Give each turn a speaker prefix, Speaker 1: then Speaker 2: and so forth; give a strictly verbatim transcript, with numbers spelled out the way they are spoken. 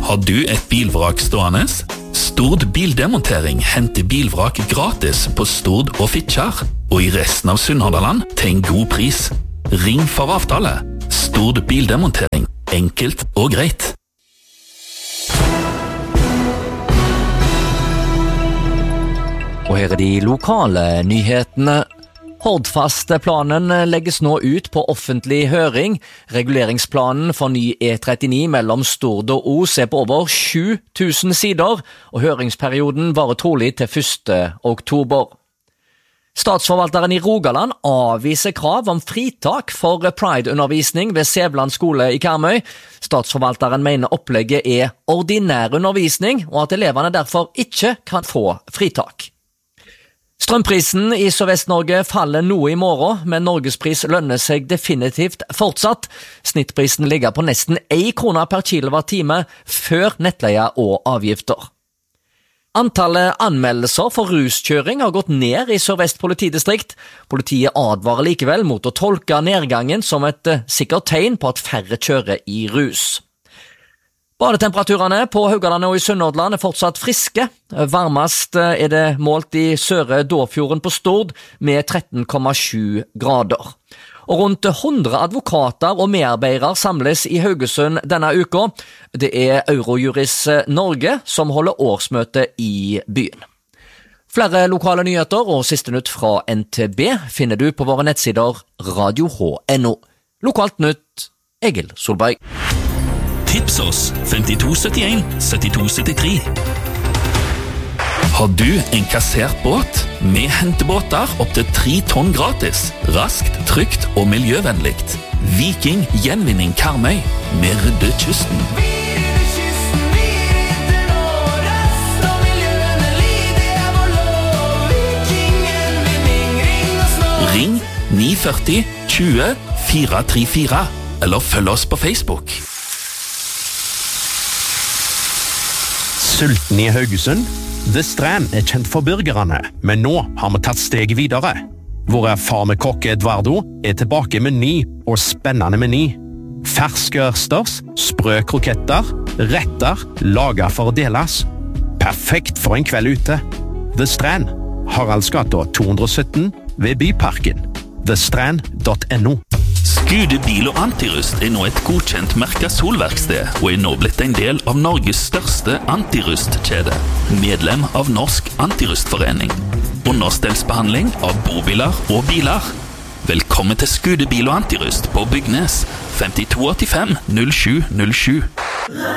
Speaker 1: Har du et bilvrak stående? Stord Bildemontering henter bilvrak gratis på Stord og Fitjar, og i resten av Sunnhordland til en god pris. Ring for avtale. Stord Bildemontering. Enkelt og greit.
Speaker 2: Og her er de lokale nyhetene. Hordfast-planen legges nå ut på offentlig høring. Reguleringsplanen for ny E trettini mellom Stord og Os er på over sju tusen sider, og høringsperioden varer trolig til første oktober. Statsforvalteren i Rogaland avviser krav om fritak for Pride-undervisning ved Sævland skole i Karmøy. Statsforvalteren mener opplegget er ordinær undervisning, og at elevene derfor ikke kan få fritak. Strømprisen i Sørvest-Norge faller noe i morgen, men Norgespris lønner seg definitivt fortsatt. Snittprisen ligger på nesten en krone per kilowattime før nettleie og avgifter. Antallet anmeldelser for ruskjøring har gått ned i Sørvest politidistrikt. Politiet advarer likevel mot å tolke nedgangen som et sikkert tegn på at færre kjører i rus. Badetemperaturene på Haugalandet og i Sunnhordland er fortsatt friske. Varmest er det målt i Søre Dåfjorden på Stord med tretten komma sju grader. Og rundt hundre advokater og medarbeidere samles i Haugesund denne uka. Det er Eurojuris Norge som holder årsmøte i byen. Flere lokale nyheter og siste nytt fra N T B finner du på våre nettsider radio h punktum n o. Lokalt nytt, Egil Solberg.
Speaker 1: Tips oss femtito syttien syttito syttitre. Har du en kassert båt? Vi henter båter opp til tre tonn gratis. Raskt, trygt og miljøvennligt. Viking Gjenvinning Karmøy. Vi rydder kysten.
Speaker 3: Vi rydder kysten, vi rydder året, og miljøvennlig, det er vår lov. Viking Gjenvinning, ring oss nå.
Speaker 1: Ring ni fyrti tjue fire tre fire, eller følg oss på Facebook.
Speaker 4: Sulten i Haugesund? The Strand er kjent for burgerne, men nå har vi tatt steget videre. Vår erfarne kokk Eduardo er tilbake med ny og spennende meny. Ferske ørsters, sprø kroketter, retter, laget for å deles. Perfekt for en kveld ute. The Strand, Haraldsgata to hundre og sytten ved Byparken. the strand punktum n o.
Speaker 1: Skude Bil og Antirust er nå et godkjent merket solverksted, og er nå blitt en del av Norges største antirustkjede. Medlem av Norsk Antirustforening. Understellsbehandling av bobiler og biler. Velkommen til Skude Bil og Antirust på Bygnes, femtito åttifem null sju null sju.